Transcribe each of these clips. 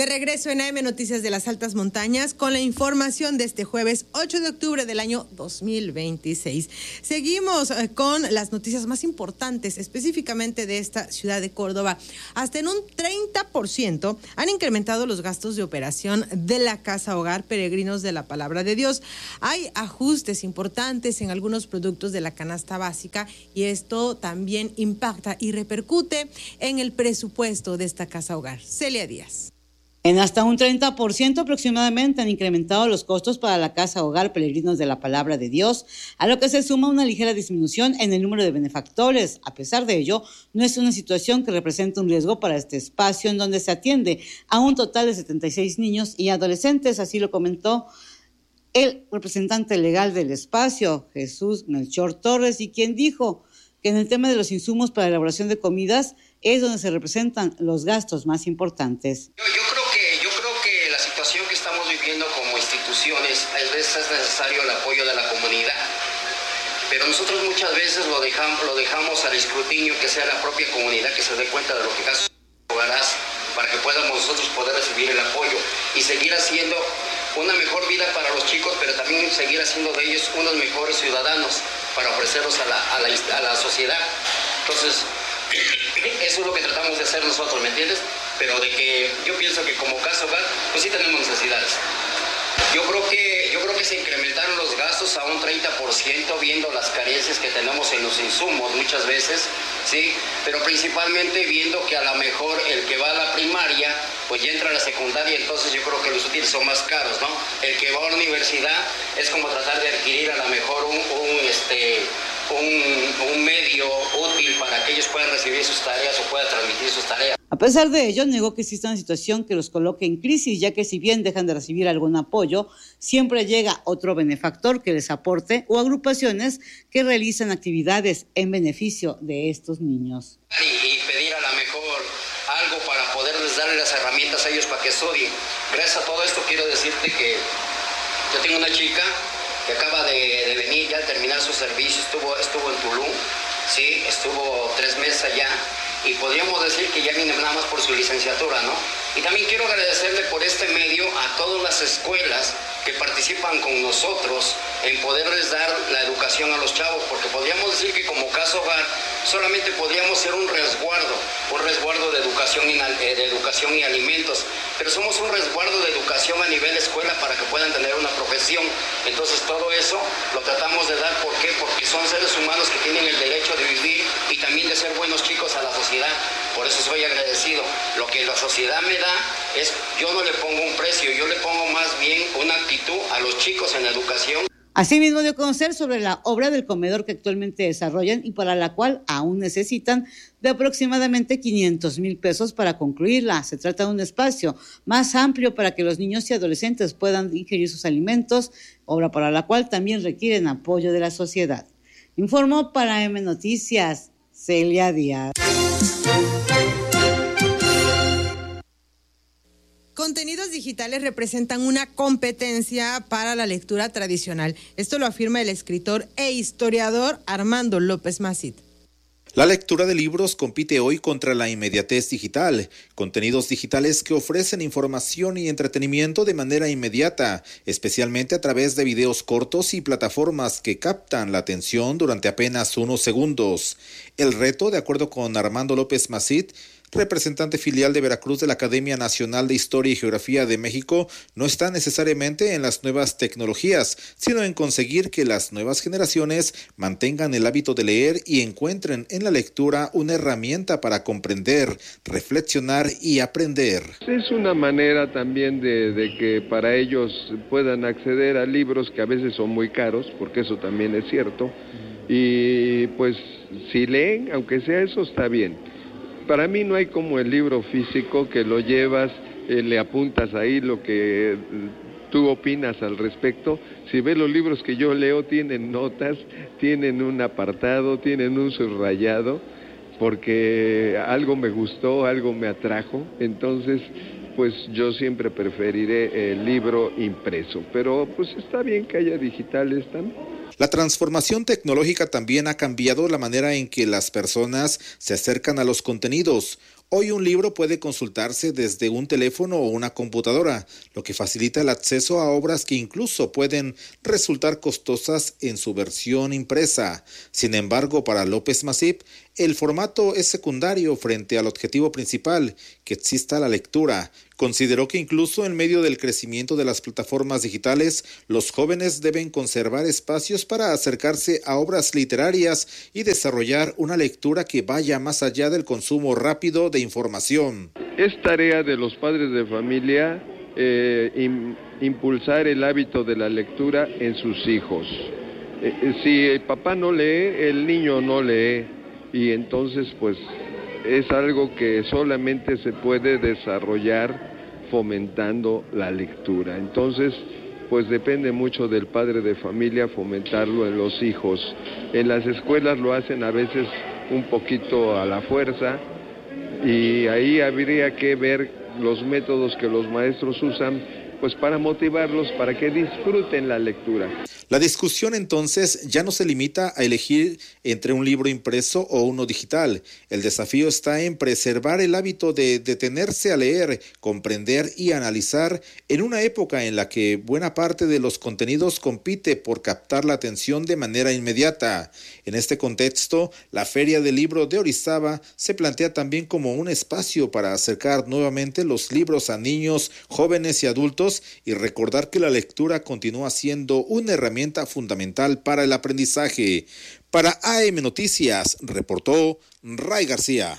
De regreso en AM Noticias de las Altas Montañas con la información de este jueves 8 de octubre del año 2026. Seguimos con las noticias más importantes, específicamente de esta ciudad de Córdoba. Hasta en un 30% han incrementado los gastos de operación de la Casa Hogar Peregrinos de la Palabra de Dios. Hay ajustes importantes en algunos productos de la canasta básica y esto también impacta y repercute en el presupuesto de esta Casa Hogar. Celia Díaz. En hasta un 30% aproximadamente han incrementado los costos para la Casa Hogar Peregrinos de la Palabra de Dios, a lo que se suma una ligera disminución en el número de benefactores. A pesar de ello, no es una situación que representa un riesgo para este espacio, en donde se atiende a un total de 76 niños y adolescentes. Así lo comentó el representante legal del espacio, Jesús Melchor Torres, y quien dijo que en el tema de los insumos para la elaboración de comidas es donde se representan los gastos más importantes. Yo creo que la situación que estamos viviendo como instituciones, a veces es necesario el apoyo de la comunidad, pero nosotros muchas veces lo dejamos al escrutinio, que sea la propia comunidad que se dé cuenta de lo que Casa Hogar hace, para que podamos nosotros poder recibir el apoyo y seguir haciendo una mejor vida para los chicos, pero también seguir haciendo de ellos unos mejores ciudadanos para ofrecerlos a la sociedad. Entonces, eso es lo que tratamos de hacer nosotros, ¿me entiendes? Pero de que yo pienso que como Casa Hogar, pues sí tenemos necesidades. Yo creo que se incrementaron los gastos a un 30% viendo las carencias que tenemos en los insumos muchas veces, ¿sí? Pero principalmente viendo que a lo mejor el que va a la primaria, pues ya entra a la secundaria, entonces yo creo que los útiles son más caros, ¿no? El que va a la universidad es como tratar de adquirir a lo mejor un medio útil para que ellos puedan recibir sus tareas o puedan transmitir sus tareas. A pesar de ello, negó que exista una situación que los coloque en crisis, ya que si bien dejan de recibir algún apoyo, siempre llega otro benefactor que les aporte o agrupaciones que realizan actividades en beneficio de estos niños. Y pedir a lo mejor algo para poderles darle las herramientas a ellos para que estudien. Gracias a todo esto quiero decirte que yo tengo una chica que acaba de venir ya al terminar su servicio, estuvo en Tulum, sí, estuvo 3 meses allá, y podríamos decir que ya viene nada más por su licenciatura, ¿no? Y también quiero agradecerle por este medio a todas las escuelas que participan con nosotros en poderles dar la educación a los chavos, porque podríamos decir que como Casa Hogar solamente podríamos ser un resguardo de educación y alimentos, pero somos un resguardo de educación a nivel escuela para que puedan tener una profesión. Entonces todo eso lo tratamos de dar, ¿por qué? Porque son seres humanos que tienen el derecho de vivir y también de ser buenos chicos a la sociedad. Por eso soy agradecido. Lo que la sociedad me da es, yo no le pongo un precio, yo le pongo más bien una actitud a los chicos en la educación. Asimismo, dio a conocer sobre la obra del comedor que actualmente desarrollan y para la cual aún necesitan de aproximadamente 500,000 pesos para concluirla. Se trata de un espacio más amplio para que los niños y adolescentes puedan ingerir sus alimentos, obra para la cual también requieren apoyo de la sociedad. Informó para AM Noticias, Celia Díaz. Contenidos digitales representan una competencia para la lectura tradicional. Esto lo afirma el escritor e historiador Armando López Macit. La lectura de libros compite hoy contra la inmediatez digital, contenidos digitales que ofrecen información y entretenimiento de manera inmediata, especialmente a través de videos cortos y plataformas que captan la atención durante apenas unos segundos. El reto, de acuerdo con Armando López Macit, representante filial de Veracruz de la Academia Nacional de Historia y Geografía de México, no está necesariamente en las nuevas tecnologías, sino en conseguir que las nuevas generaciones mantengan el hábito de leer y encuentren en la lectura una herramienta para comprender, reflexionar y aprender. Es una manera también de que para ellos puedan acceder a libros que a veces son muy caros, porque eso también es cierto, y pues si leen, aunque sea eso, está bien. Para mí no hay como el libro físico que lo llevas, le apuntas ahí lo que tú opinas al respecto. Si ves los libros que yo leo, tienen notas, tienen un apartado, tienen un subrayado, porque algo me gustó, algo me atrajo. Entonces, pues yo siempre preferiré el libro impreso, pero pues está bien que haya digitales también. La transformación tecnológica también ha cambiado la manera en que las personas se acercan a los contenidos. Hoy un libro puede consultarse desde un teléfono o una computadora, lo que facilita el acceso a obras que incluso pueden resultar costosas en su versión impresa. Sin embargo, para López Masip, el formato es secundario frente al objetivo principal, que exista la lectura. Consideró que incluso en medio del crecimiento de las plataformas digitales, los jóvenes deben conservar espacios para acercarse a obras literarias y desarrollar una lectura que vaya más allá del consumo rápido de información. Es tarea de los padres de familia impulsar el hábito de la lectura en sus hijos. Si el papá no lee, el niño no lee, y entonces pues es algo que solamente se puede desarrollar fomentando la lectura. Entonces, pues depende mucho del padre de familia fomentarlo en los hijos. En las escuelas lo hacen a veces un poquito a la fuerza, y ahí habría que ver los métodos que los maestros usan pues para motivarlos para que disfruten la lectura. La discusión entonces ya no se limita a elegir entre un libro impreso o uno digital. El desafío está en preservar el hábito de detenerse a leer, comprender y analizar en una época en la que buena parte de los contenidos compite por captar la atención de manera inmediata. En este contexto, la Feria del Libro de Orizaba se plantea también como un espacio para acercar nuevamente los libros a niños, jóvenes y adultos, y recordar que la lectura continúa siendo una herramienta fundamental para el aprendizaje. Para AM Noticias, reportó Ray García.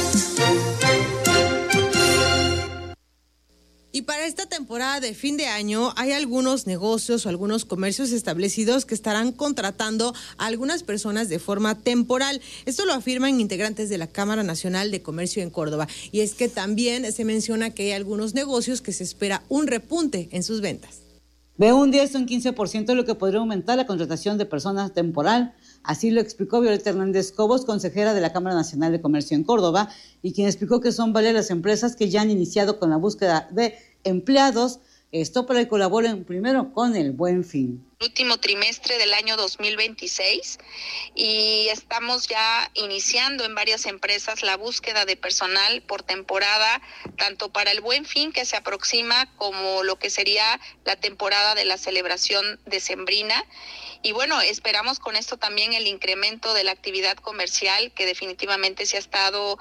Y para esta temporada de fin de año hay algunos negocios o algunos comercios establecidos que estarán contratando a algunas personas de forma temporal. Esto lo afirman integrantes de la Cámara Nacional de Comercio en Córdoba. Y es que también se menciona que hay algunos negocios que se espera un repunte en sus ventas. De un 10 a un 15% lo que podría aumentar la contratación de personas temporal. Así lo explicó Violeta Hernández Cobos, consejera de la Cámara Nacional de Comercio en Córdoba, y quien explicó que son varias las empresas que ya han iniciado con la búsqueda de empleados, esto para que colaboren primero con el Buen Fin. Último trimestre del año 2026 y estamos ya iniciando en varias empresas la búsqueda de personal por temporada, tanto para el Buen Fin que se aproxima como lo que sería la temporada de la celebración decembrina. Y bueno, esperamos con esto también el incremento de la actividad comercial, que definitivamente se ha estado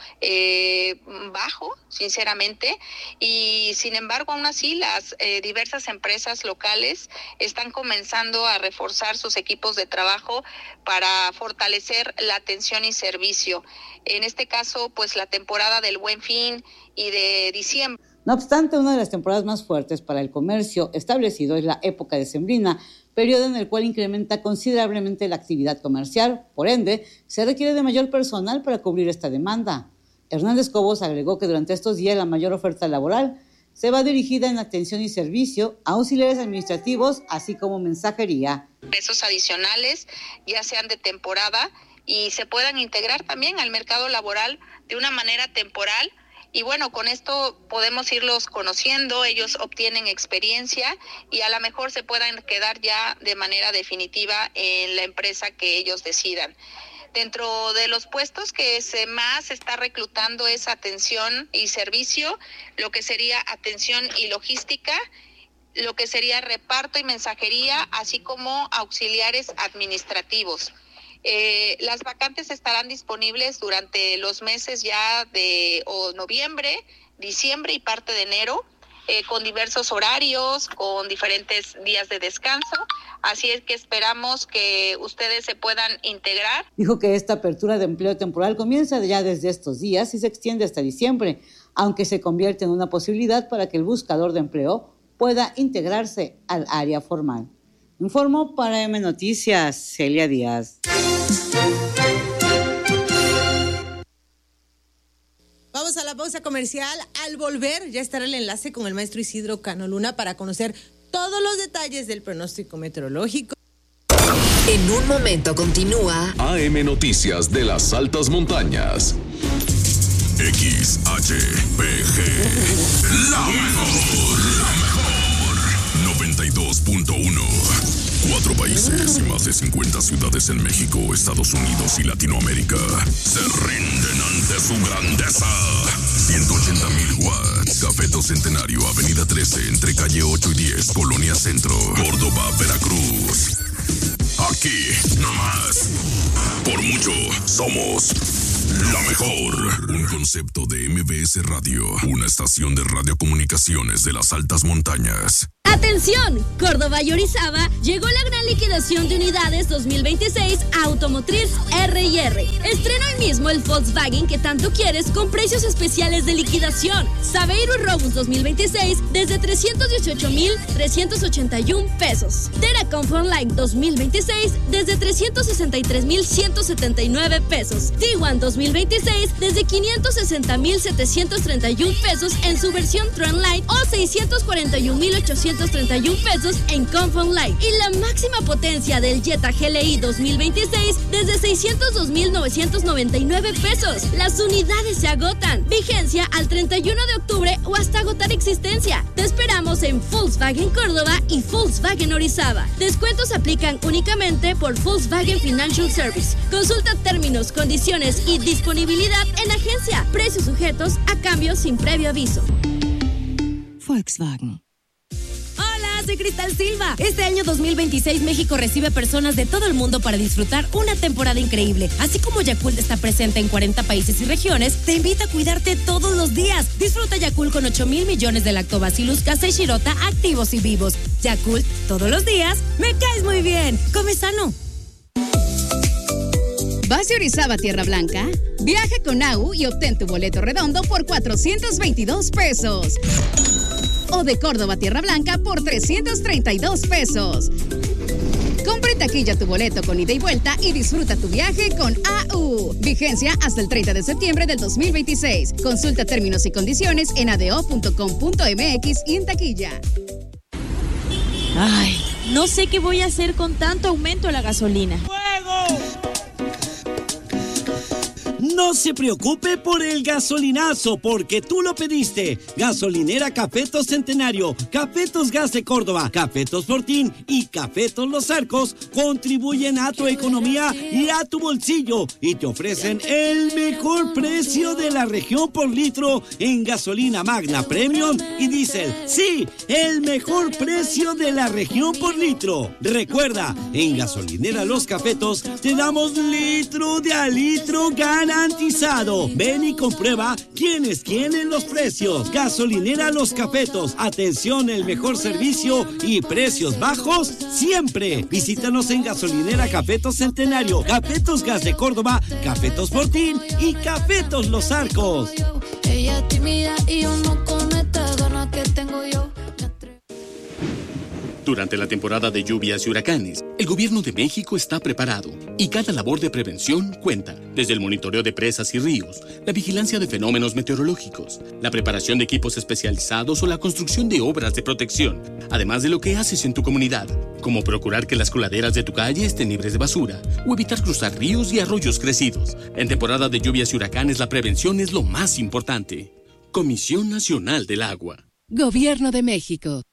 bajo, sinceramente, y sin embargo aún así las diversas empresas locales están comenzando a reforzar sus equipos de trabajo para fortalecer la atención y servicio. En este caso, pues la temporada del Buen Fin y de diciembre. No obstante, una de las temporadas más fuertes para el comercio establecido es la época decembrina, periodo en el cual incrementa considerablemente la actividad comercial. Por ende, se requiere de mayor personal para cubrir esta demanda. Hernández Cobos agregó que durante estos días la mayor oferta laboral se va dirigida en atención y servicio, auxiliares administrativos, así como mensajería. Pesos adicionales, ya sean de temporada, y se puedan integrar también al mercado laboral de una manera temporal. Y bueno, con esto podemos irlos conociendo, ellos obtienen experiencia y a lo mejor se puedan quedar ya de manera definitiva en la empresa que ellos decidan. Dentro de los puestos que más se está reclutando es atención y servicio, lo que sería atención y logística, lo que sería reparto y mensajería, así como auxiliares administrativos. Las vacantes estarán disponibles durante los meses ya de noviembre, diciembre y parte de enero, con diversos horarios, con diferentes días de descanso. Así es que esperamos que ustedes se puedan integrar. Dijo que esta apertura de empleo temporal comienza ya desde estos días y se extiende hasta diciembre, aunque se convierte en una posibilidad para que el buscador de empleo pueda integrarse al área formal. Informó para M Noticias, Celia Díaz. Vamos a la pausa comercial. Al volver ya estará el enlace con el maestro Isidro Cano Luna para conocer todos los detalles del pronóstico meteorológico. En un momento continúa AM Noticias de las altas montañas. XHPG, la mejor 92.1. 4 países y más de 50 ciudades en México, Estados Unidos y Latinoamérica se rinden ante su grandeza 180,000 watts. Cafeto Centenario, Avenida 13, entre calle 8 y 10, Colonia Centro, Córdoba, Veracruz. Aquí, nomás. Por mucho, somos la mejor. Un concepto de MBS Radio, una estación de radiocomunicaciones de las altas montañas. ¡Atención! Córdoba y Orizaba llegó la gran liquidación de unidades 2026 a Automotriz R&R. Estrena hoy mismo el Volkswagen que tanto quieres con precios especiales de liquidación. Saveiro Robus 2026 desde 318,381 pesos. Tera Comfort Line 2026 desde 363,179 pesos. Tiguan 2026 desde 560,731 pesos en su versión Trendline o 641,831 pesos en Comfort Line. Y la máxima potencia del Jetta GLI 2026 desde 602,999 pesos. Las unidades se agotan. Vigencia al 31 de octubre o hasta agotar existencia. Te esperamos en Volkswagen Córdoba y Volkswagen Orizaba. Descuentos aplican únicamente por Volkswagen Financial Service. Consulta términos, condiciones y disponibilidad en agencia. Precios sujetos a cambios sin previo aviso. Volkswagen. Soy Cristal Silva. Este año 2026 México recibe personas de todo el mundo para disfrutar una temporada increíble. Así como Yakult está presente en 40 países y regiones, te invita a cuidarte todos los días. Disfruta Yakult con 8,000 millones de Lactobacillus casei shirota activos y vivos. Yakult, todos los días, me caes muy bien. Come sano. ¿Vas de Orizaba a Tierra Blanca? Viaja con AU y obtén tu boleto redondo por 422 pesos. O de Córdoba a Tierra Blanca por 332 pesos. Compra en taquilla tu boleto con ida y vuelta y disfruta tu viaje con AU. Vigencia hasta el 30 de septiembre del 2026. Consulta términos y condiciones en ado.com.mx y en taquilla. Ay, no sé qué voy a hacer con tanto aumento a la gasolina. ¡Fuego! No se preocupe por el gasolinazo, porque tú lo pediste. Gasolinera Cafetos Centenario, Cafetos Gas de Córdoba, Cafetos Fortín y Cafetos Los Arcos contribuyen a tu economía y a tu bolsillo y te ofrecen el mejor precio de la región por litro en gasolina Magna Premium y Diesel. Sí, el mejor precio de la región por litro. Recuerda, en Gasolinera Los Cafetos te damos litro de a litro garantizado. Ven y comprueba quién es quién en los precios. Gasolinera Los Cafetos. Atención, el mejor servicio y precios bajos siempre. Visítanos en Gasolinera Cafetos Centenario, Cafetos Gas de Córdoba, Cafetos Fortín y Cafetos Los Arcos. Ella es tímida y yo no con esta gana que tengo yo. Durante la temporada de lluvias y huracanes, el gobierno de México está preparado y cada labor de prevención cuenta. Desde el monitoreo de presas y ríos, la vigilancia de fenómenos meteorológicos, la preparación de equipos especializados o la construcción de obras de protección, además de lo que haces en tu comunidad, como procurar que las coladeras de tu calle estén libres de basura o evitar cruzar ríos y arroyos crecidos. En temporada de lluvias y huracanes, la prevención es lo más importante. Comisión Nacional del Agua. Gobierno de México.